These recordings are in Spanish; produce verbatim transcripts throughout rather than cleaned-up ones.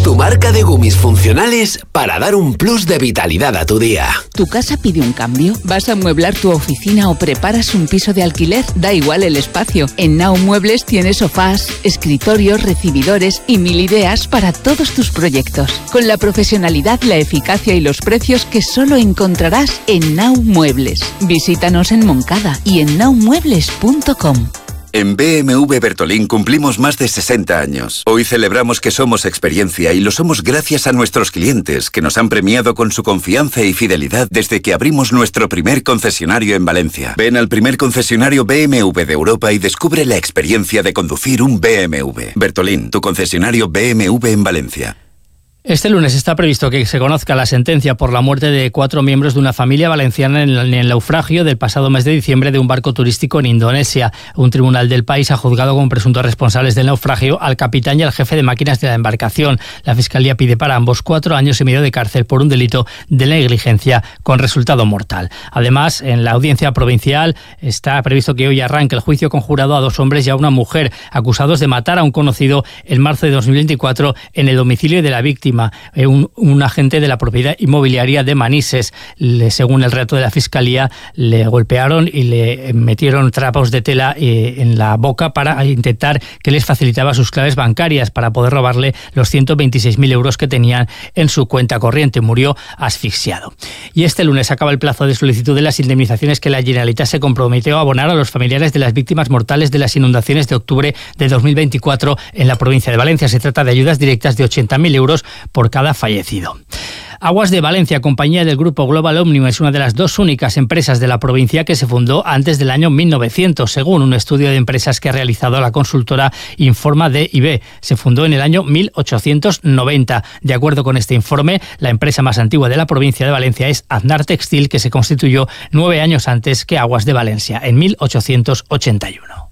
Tu marca de gummies funcionales para dar un plus de vitalidad a tu día. ¿Tu casa pide un cambio? ¿Vas a amueblar tu oficina o preparas un piso de alquiler? Da igual el espacio. En Now Muebles tienes sofás, escritorios, recibidores y mil ideas para todos tus proyectos. Con la profesionalidad, la eficacia y los precios que solo encontrarás en Now Muebles. Visítanos en Moncada y en now muebles punto com. En B M W Bertolín cumplimos más de sesenta años. Hoy celebramos que somos experiencia y lo somos gracias a nuestros clientes, que nos han premiado con su confianza y fidelidad desde que abrimos nuestro primer concesionario en Valencia. Ven al primer concesionario B M W de Europa y descubre la experiencia de conducir un B M W. Bertolín, tu concesionario B M W en Valencia. Este lunes está previsto que se conozca la sentencia por la muerte de cuatro miembros de una familia valenciana en el naufragio del pasado mes de diciembre de un barco turístico en Indonesia. Un tribunal del país ha juzgado como presuntos responsables del naufragio al capitán y al jefe de máquinas de la embarcación. La Fiscalía pide para ambos cuatro años y medio de cárcel por un delito de negligencia con resultado mortal. Además, en la audiencia provincial está previsto que hoy arranque el juicio conjurado a dos hombres y a una mujer acusados de matar a un conocido en marzo de dos mil veinticuatro en el domicilio de la víctima. Un, un agente de la propiedad inmobiliaria de Manises. Le, según el relato de la Fiscalía, le golpearon y le metieron trapos de tela eh, en la boca para intentar que les facilitaba sus claves bancarias para poder robarle los ciento veintiséis mil euros que tenían en su cuenta corriente. Murió asfixiado. Y este lunes acaba el plazo de solicitud de las indemnizaciones que la Generalitat se comprometió a abonar a los familiares de las víctimas mortales de las inundaciones de octubre de dos mil veinticuatro en la provincia de Valencia. Se trata de ayudas directas de ochenta mil euros por cada fallecido. Aguas de Valencia, compañía del grupo Global Omnium, es una de las dos únicas empresas de la provincia que se fundó antes del año mil novecientos, según un estudio de empresas que ha realizado la consultora Informa de I B. Se fundó en el año mil ochocientos noventa. De acuerdo con este informe, la empresa más antigua de la provincia de Valencia es Aznar Textil, que se constituyó nueve años antes que Aguas de Valencia, en mil ochocientos ochenta y uno.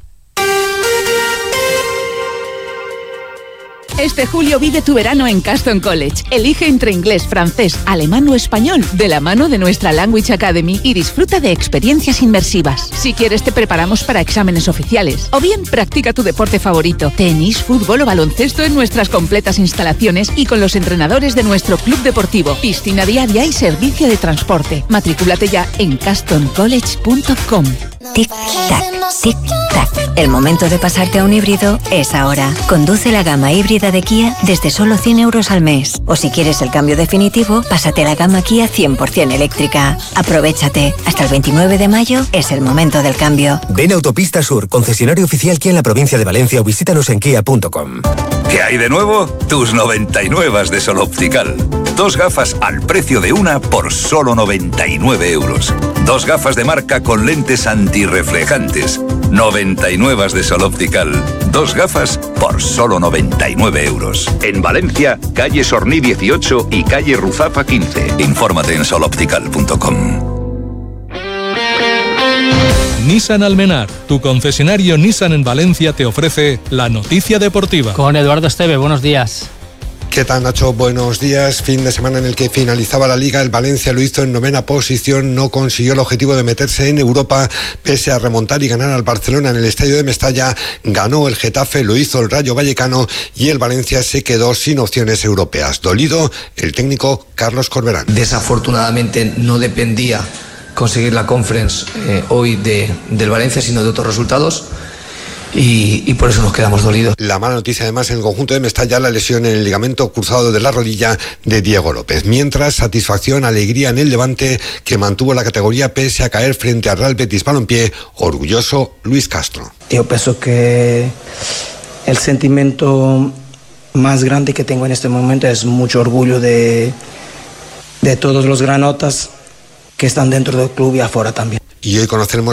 Este julio vive tu verano en Caston College. Elige entre inglés, francés, alemán o español de la mano de nuestra Language Academy y disfruta de experiencias inmersivas. Si quieres, te preparamos para exámenes oficiales. O bien, practica tu deporte favorito, tenis, fútbol o baloncesto en nuestras completas instalaciones y con los entrenadores de nuestro club deportivo, piscina diaria y servicio de transporte. Matricúlate ya en caston college punto com. Tic-tac, tic-tac. El momento de pasarte a un híbrido es ahora. Conduce la gama híbrida de Kia desde solo cien euros al mes. O si quieres el cambio definitivo, pásate a la gama Kia cien por ciento eléctrica. Aprovéchate. Hasta el veintinueve de mayo es el momento del cambio. Ven a Autopista Sur, concesionario oficial Kia en la provincia de Valencia, o visítanos en kia punto com. ¿Qué hay de nuevo? Tus noventa y nueve de Sol Optical. Dos gafas al precio de una por solo noventa y nueve euros. Dos gafas de marca con lentes antirreflejantes. noventa y nueve de Sol Optical. Dos gafas por solo noventa y nueve euros. En Valencia, calle Sorní dieciocho y calle Ruzafa quince. Infórmate en sol optical punto com. Nissan Almenar, tu concesionario Nissan en Valencia, te ofrece la noticia deportiva. Con Eduardo Esteve, buenos días. ¿Qué tal, Nacho? Buenos días. Fin de semana en el que finalizaba la Liga. El Valencia lo hizo en novena posición. No consiguió el objetivo de meterse en Europa, pese a remontar y ganar al Barcelona en el estadio de Mestalla. Ganó el Getafe, lo hizo el Rayo Vallecano y el Valencia se quedó sin opciones europeas. Dolido el técnico Carlos Corberán. Desafortunadamente no dependía conseguir la Conference eh, hoy de, del Valencia, sino de otros resultados. Y, y por eso nos quedamos dolidos. La mala noticia además en el conjunto de Mestalla, la lesión en el ligamento cruzado de la rodilla de Diego López. Mientras, satisfacción, alegría en el Levante, que mantuvo la categoría pese a caer frente al Real Betis Balompié. Orgulloso Luis Castro. Yo pienso que el sentimiento más grande que tengo en este momento es mucho orgullo de, de todos los granotas que están dentro del club y afuera también. Y hoy conoceremos